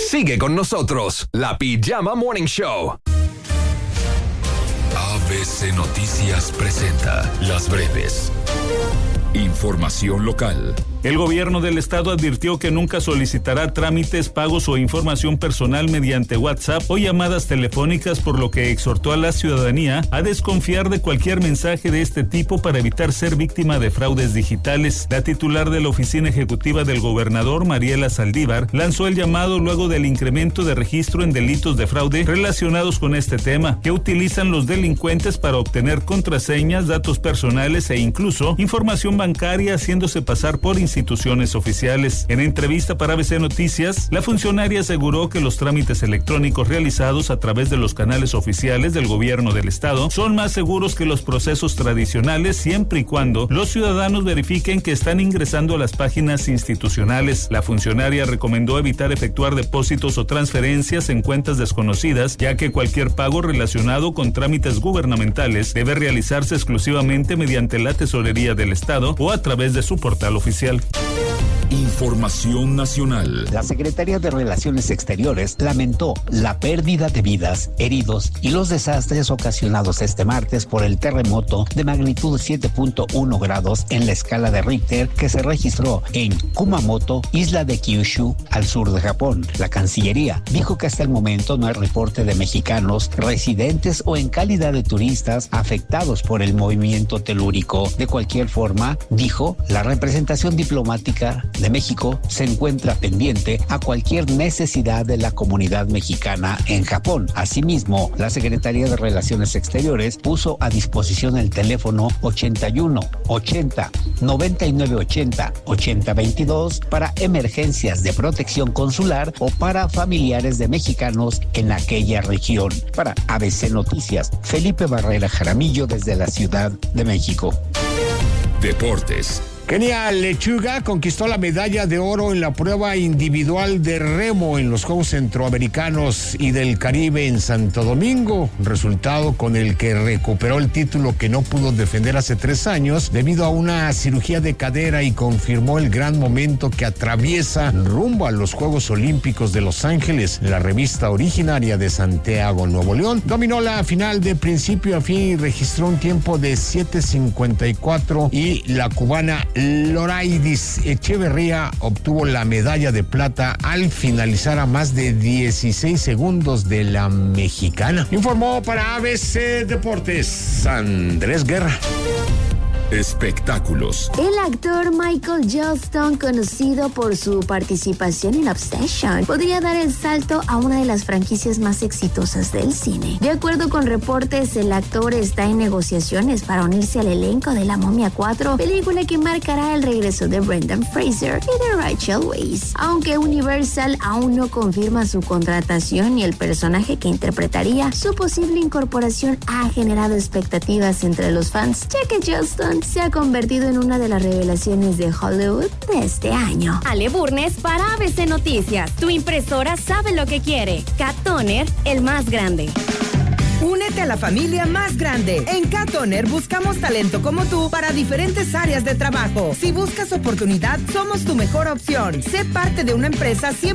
Sigue con nosotros, La Pijama Morning Show. ABC Noticias presenta Las Breves. Información local. El gobierno del estado advirtió que nunca solicitará trámites, pagos o información personal mediante WhatsApp o llamadas telefónicas, por lo que exhortó a la ciudadanía a desconfiar de cualquier mensaje de este tipo para evitar ser víctima de fraudes digitales. La titular de la oficina ejecutiva del gobernador, Mariela Saldívar, lanzó el llamado luego del incremento de registro en delitos de fraude relacionados con este tema, que utilizan los delincuentes para obtener contraseñas, datos personales e incluso información bancaria haciéndose pasar por instituciones oficiales. En entrevista para ABC Noticias, la funcionaria aseguró que los trámites electrónicos realizados a través de los canales oficiales del gobierno del estado son más seguros que los procesos tradicionales, siempre y cuando los ciudadanos verifiquen que están ingresando a las páginas institucionales. La funcionaria recomendó evitar efectuar depósitos o transferencias en cuentas desconocidas, ya que cualquier pago relacionado con trámites gubernamentales debe realizarse exclusivamente mediante la tesorería del estado o a través de su portal oficial. Información nacional. La Secretaría de Relaciones Exteriores lamentó la pérdida de vidas, heridos y los desastres ocasionados este martes por el terremoto de magnitud 7.1 grados en la escala de Richter que se registró en Kumamoto, isla de Kyushu, al sur de Japón. La Cancillería dijo que hasta el momento no hay reporte de mexicanos residentes o en calidad de turistas afectados por el movimiento telúrico. De cualquier forma, dijo, la representación diplomática de México se encuentra pendiente a cualquier necesidad de la comunidad mexicana en Japón. Asimismo, la Secretaría de Relaciones Exteriores puso a disposición el teléfono 81 80 99 80 80 22 para emergencias de protección consular o para familiares de mexicanos en aquella región. Para ABC Noticias, Felipe Barrera Jaramillo desde la Ciudad de México. Deportes. Kenia Lechuga conquistó la medalla de oro en la prueba individual de remo en los Juegos Centroamericanos y del Caribe en Santo Domingo, resultado con el que recuperó el título que no pudo defender hace 3 años debido a una cirugía de cadera y confirmó el gran momento que atraviesa rumbo a los Juegos Olímpicos de Los Ángeles. La revista originaria de Santiago, Nuevo León, dominó la final de principio a fin y registró un tiempo de 7:54 y la cubana Loraidis Echeverría obtuvo la medalla de plata al finalizar a más de 16 segundos de la mexicana. Informó para ABC Deportes Andrés Guerra. Espectáculos. El actor Michael Johnston, conocido por su participación en Obsession, podría dar el salto a una de las franquicias más exitosas del cine. De acuerdo con reportes, el actor está en negociaciones para unirse al elenco de La Momia 4, película que marcará el regreso de Brendan Fraser y de Rachel Weisz. Aunque Universal aún no confirma su contratación y el personaje que interpretaría, su posible incorporación ha generado expectativas entre los fans, ya que Johnston se ha convertido en una de las revelaciones de Hollywood de este año. Ale Burnes para ABC Noticias. Tu impresora sabe lo que quiere. Cat Toner, el más grande. Únete a la familia más grande. En Cat Toner buscamos talento como tú para diferentes áreas de trabajo. Si buscas oportunidad, somos tu mejor opción. Sé parte de una empresa 100%